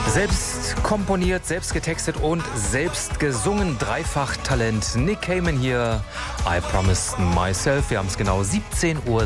Selbst komponiert, selbst getextet und selbst gesungen. Dreifach-Talent. Nick Cayman hier. I Promised Myself. Wir haben es genau 17:30 Uhr.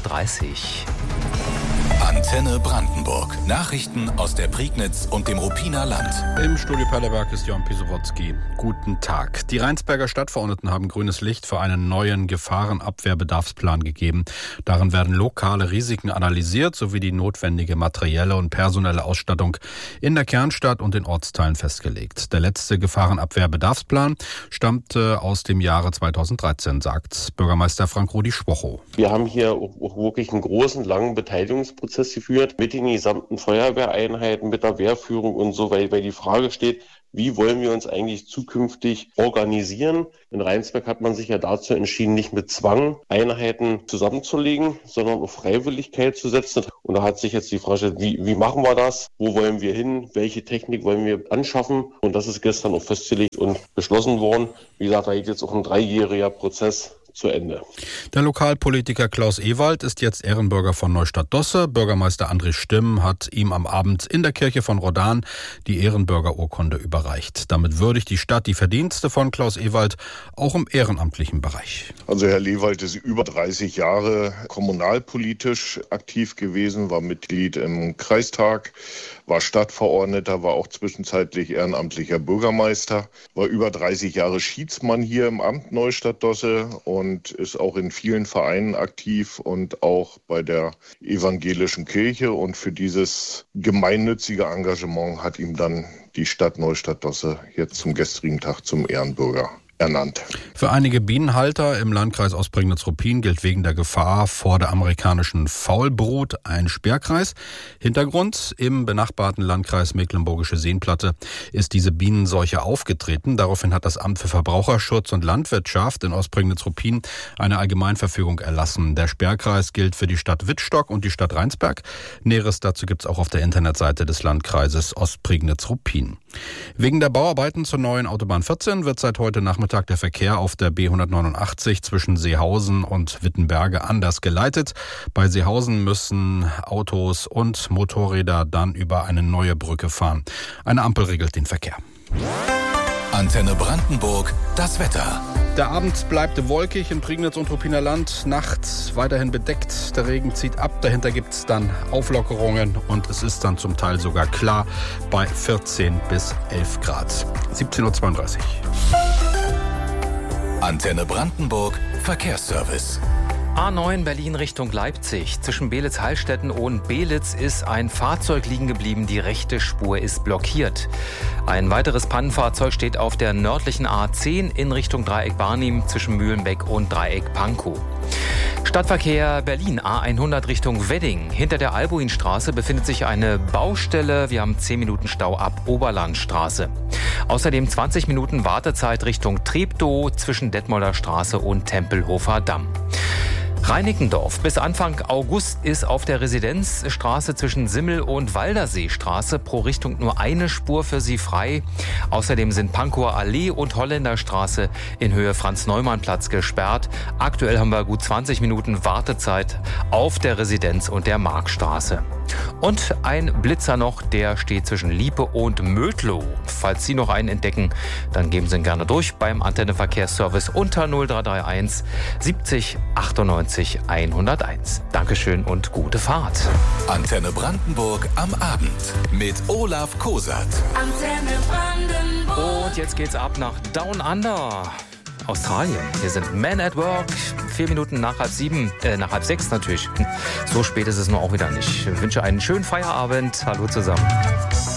Antenne Brandenburg. Nachrichten aus der Prignitz und dem Ruppiner Land. Im Studio Paderberg ist Jon Pisowotzki. Guten Tag. Die Rheinsberger Stadtverordneten haben grünes Licht für einen neuen Gefahrenabwehrbedarfsplan gegeben. Darin werden lokale Risiken analysiert, sowie die notwendige materielle und personelle Ausstattung in der Kernstadt und den Ortsteilen festgelegt. Der letzte Gefahrenabwehrbedarfsplan stammte aus dem Jahre 2013, sagt Bürgermeister Frank-Rudi Schwocho. Wir haben hier auch wirklich einen großen, langen Beteiligungsprozess geführt mit den gesamten Feuerwehreinheiten, mit der Wehrführung und so, weil die Frage steht, wie wollen wir uns eigentlich zukünftig organisieren? In Rheinsberg hat man sich ja dazu entschieden, nicht mit Zwang Einheiten zusammenzulegen, sondern auf Freiwilligkeit zu setzen. Und da hat sich jetzt die Frage, wie machen wir das? Wo wollen wir hin? Welche Technik wollen wir anschaffen? Und das ist gestern auch festgelegt und beschlossen worden. Wie gesagt, da geht jetzt auch ein 3-jähriger Prozess zu Ende. Der Lokalpolitiker Klaus Ewald ist jetzt Ehrenbürger von Neustadt-Dosse. Bürgermeister André Stimm hat ihm am Abend in der Kirche von Rodan die Ehrenbürgerurkunde überreicht. Damit würdigt die Stadt die Verdienste von Klaus Ewald auch im ehrenamtlichen Bereich. Also Herr Ewald ist über 30 Jahre kommunalpolitisch aktiv gewesen, war Mitglied im Kreistag, war Stadtverordneter, war auch zwischenzeitlich ehrenamtlicher Bürgermeister, war über 30 Jahre Schiedsmann hier im Amt Neustadt-Dosse und ist auch in vielen Vereinen aktiv und auch bei der evangelischen Kirche. Und für dieses gemeinnützige Engagement hat ihm dann die Stadt Neustadt-Dosse jetzt zum gestrigen Tag zum Ehrenbürger ernannt. Für einige Bienenhalter im Landkreis Ostprignitz-Ruppin gilt wegen der Gefahr vor der amerikanischen Faulbrut ein Sperrkreis. Hintergrund: im benachbarten Landkreis Mecklenburgische Seenplatte ist diese Bienenseuche aufgetreten. Daraufhin hat das Amt für Verbraucherschutz und Landwirtschaft in Ostprignitz-Ruppin eine Allgemeinverfügung erlassen. Der Sperrkreis gilt für die Stadt Wittstock und die Stadt Rheinsberg. Näheres dazu gibt's auch auf der Internetseite des Landkreises Ostprignitz-Ruppin. Wegen der Bauarbeiten zur neuen Autobahn 14 wird seit heute Nachmittag der Verkehr auf der B189 zwischen Seehausen und Wittenberge anders geleitet. Bei Seehausen müssen Autos und Motorräder dann über eine neue Brücke fahren. Eine Ampel regelt den Verkehr. Antenne Brandenburg, das Wetter. Der Abend bleibt wolkig in Prignitz und Ruppiner Land. Nachts weiterhin bedeckt. Der Regen zieht ab. Dahinter gibt es dann Auflockerungen. Und es ist dann zum Teil sogar klar bei 14 bis 11 Grad. 17:32 Uhr. Antenne Brandenburg, Verkehrsservice. A9 Berlin Richtung Leipzig. Zwischen Belitz-Heilstätten und Belitz ist ein Fahrzeug liegen geblieben. Die rechte Spur ist blockiert. Ein weiteres Pannenfahrzeug steht auf der nördlichen A10 in Richtung Dreieck Barnim zwischen Mühlenbeck und Dreieck Pankow. Stadtverkehr Berlin A100 Richtung Wedding. Hinter der Albuinstraße befindet sich eine Baustelle. Wir haben 10 Minuten Stau ab Oberlandstraße. Außerdem 20 Minuten Wartezeit Richtung Treptow zwischen Detmolder Straße und Tempelhofer Damm. Reinickendorf. Bis Anfang August ist auf der Residenzstraße zwischen Simmel- und Walderseestraße pro Richtung nur eine Spur für Sie frei. Außerdem sind Pankower Allee und Holländerstraße in Höhe Franz-Neumann-Platz gesperrt. Aktuell haben wir gut 20 Minuten Wartezeit auf der Residenz und der Markstraße. Und ein Blitzer noch, der steht zwischen Liepe und Mödlow. Falls Sie noch einen entdecken, dann geben Sie ihn gerne durch beim Antenneverkehrsservice unter 0331 70 98 101. Dankeschön und gute Fahrt. Antenne Brandenburg am Abend mit Olaf Kosat. Antenne Brandenburg. Und jetzt geht's ab nach Down Under. Australien. Hier sind Men at Work. 4 Minuten nach halb 6 natürlich. So spät ist es nur auch wieder nicht. Ich wünsche einen schönen Feierabend. Hallo zusammen.